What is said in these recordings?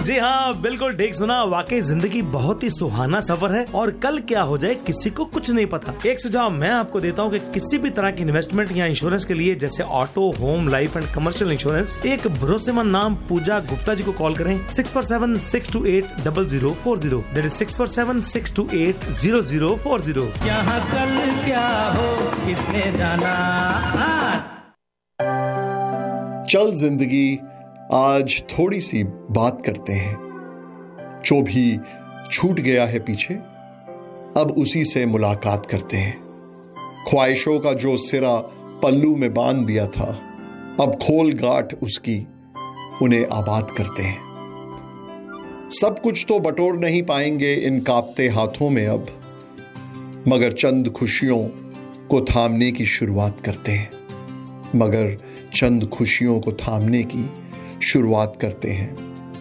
जी हाँ, बिल्कुल ठीक सुना। वाकई जिंदगी बहुत ही सुहाना सफर है और कल क्या हो जाए किसी को कुछ नहीं पता। एक सुझाव मैं आपको देता हूँ कि किसी भी तरह की इन्वेस्टमेंट या इंश्योरेंस के लिए, जैसे auto, home, life and commercial insurance, एक भरोसेमंद नाम पूजा गुप्ता जी को कॉल करें। 647-628-0040। That is 647-628-0040। यहाँ कल क्या हो किसने जाना। चल जिंदगी, आज थोड़ी सी बात करते हैं। जो भी छूट गया है पीछे, अब उसी से मुलाकात करते हैं। ख्वाहिशों का जो सिरा पल्लू में बांध दिया था, अब खोल गांठ उसकी उन्हें आबाद करते हैं। सब कुछ तो बटोर नहीं पाएंगे इन कांपते हाथों में अब, मगर चंद खुशियों को थामने की शुरुआत करते हैं। मगर चंद खुशियों को थामने की शुरुआत करते हैं।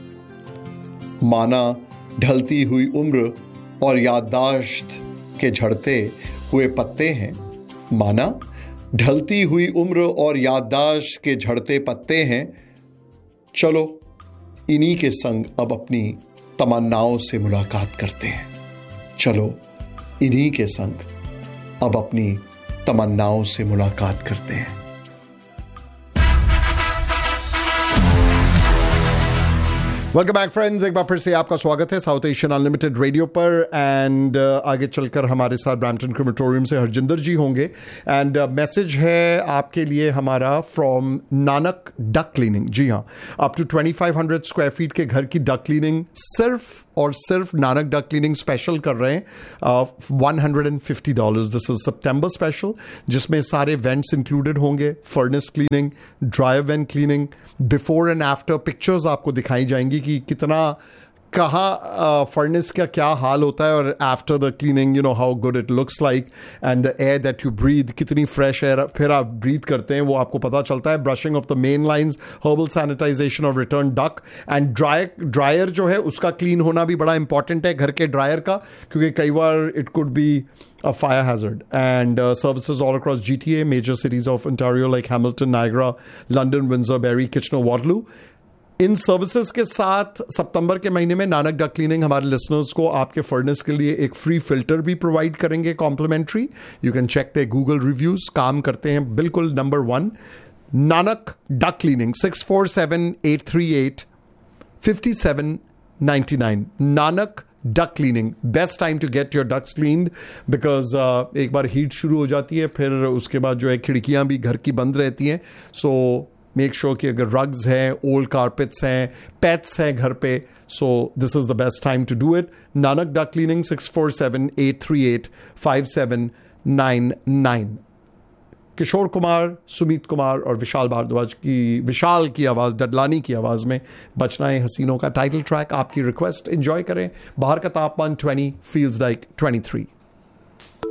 माना ढलती हुई उम्र और याददाश्त के झड़ते हुए पत्ते हैं। माना ढलती हुई उम्र और याददाश्त के झड़ते पत्ते हैं। चलो इन्हीं के संग अब अपनी तमन्नाओं से मुलाकात करते हैं। चलो इन्हीं के संग अब अपनी तमन्नाओं से मुलाकात करते हैं। वेलकम बैक फ्रेंड्स, एक बार फिर से आपका स्वागत है साउथ एशियन अनलिमिटेड रेडियो पर। एंड आगे चलकर हमारे साथ ब्रैम्पटन क्रिमेटोरियम से हरजिंदर जी होंगे। एंड मैसेज है आपके लिए हमारा फ्रॉम नानक डक क्लीनिंग। जी हाँ, अप टू 2500 स्क्वायर फीट के घर की डक क्लीनिंग सिर्फ और सिर्फ नानक डक क्लीनिंग स्पेशल कर रहे हैं। $150। दिस इज सितंबर स्पेशल, जिसमें सारे वेंट्स इंक्लूडेड होंगे, furnace cleaning, dryer went cleaning, before and after pictures आपको दिखाई जाएंगी कि कितना कहाँ फर्नेस का क्या हाल होता है, और after the cleaning you know how good it looks like, and the air that you breathe, कितनी फ्रेश एयर फिर आप ब्रीथ करते हैं वो आपको पता चलता है। Brushing of the main lines, herbal sanitisation of return duck, and dryer जो है उसका क्लीन होना भी बड़ा इंपॉर्टेंट है, घर के ड्रायर का, क्योंकि कई बार it could be a fire hazard. And services all across GTA, major cities of Ontario like Hamilton, Niagara, London, Windsor, Barrie, Kitchener, Waterloo. In services के साथ सितंबर के महीने में नानक डक क्लीनिंग हमारे लिसनर्स को आपके फर्नेस के लिए एक फ्री फिल्टर भी प्रोवाइड करेंगे complementary. You can check the Google reviews, काम करते हैं बिल्कुल number 1। Nanak duck cleaning 647-838-5799। Nanak duck cleaning, best time to get your ducks cleaned, because एक बार हीट शुरू हो जाती है, फिर उसके बाद जो है खिड़कियां भी घर की बंद रहती हैं। सो मेक श्योर कि अगर रग्स हैं, ओल्ड कारपेट्स हैं, पेट्स हैं घर पे, so this is the best time to do it. Nanak duck cleaning 647-838-5799। Kishore Kumar, Sumit Kumar और विशाल भारद्वाज की, विशाल की आवाज़, डडलानी की आवाज़ में बचना है हसीनों का टाइटल ट्रैक, आपकी रिक्वेस्ट एंजॉय करें। बाहर का तापमान 20 फील्स लाइक 23।